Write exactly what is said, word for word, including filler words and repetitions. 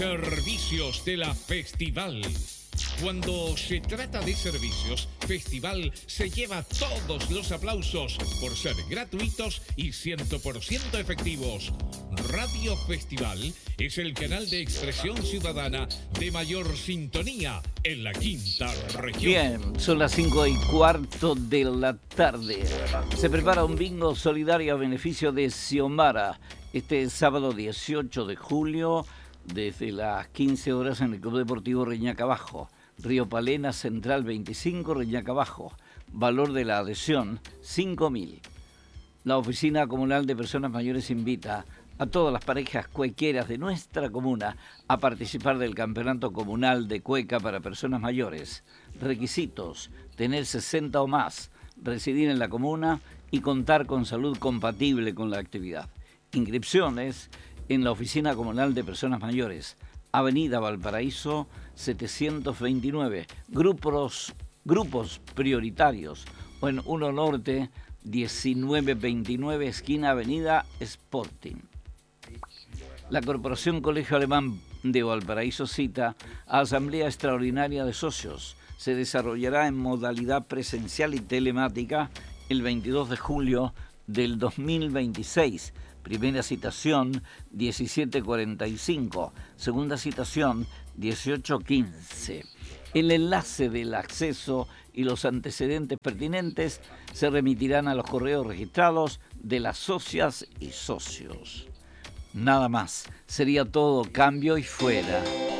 Servicios de la Festival. Cuando se trata de servicios, Festival se lleva todos los aplausos por ser gratuitos y cien por ciento efectivos. Radio Festival es el canal de expresión ciudadana de mayor sintonía en la quinta región. Bien, son las cinco y cuarto de la tarde. Se prepara un bingo solidario a beneficio de Xiomara este sábado dieciocho de julio desde las quince horas en el Club Deportivo Reñaca Abajo. Río Palena, Central veinticinco, Reñaca Abajo. Valor de la adhesión, cinco mil. La Oficina Comunal de Personas Mayores invita a todas las parejas cuequeras de nuestra comuna a participar del Campeonato Comunal de Cueca para Personas Mayores. Requisitos: tener sesenta o más, residir en la comuna y contar con salud compatible con la actividad. Inscripciones en la Oficina Comunal de Personas Mayores, Avenida Valparaíso setecientos veintinueve, grupos, grupos prioritarios, o en uno Norte diecinueve veintinueve, esquina Avenida Sporting. La Corporación Colegio Alemán de Valparaíso cita a Asamblea Extraordinaria de Socios. Se desarrollará en modalidad presencial y telemática el veintidós de julio del dos mil veintiséis. Primera citación, diecisiete cuarenta y cinco. Segunda citación, dieciocho quince. El enlace del acceso y los antecedentes pertinentes se remitirán a los correos registrados de las socias y socios. Nada más. Sería todo. Cambio y fuera.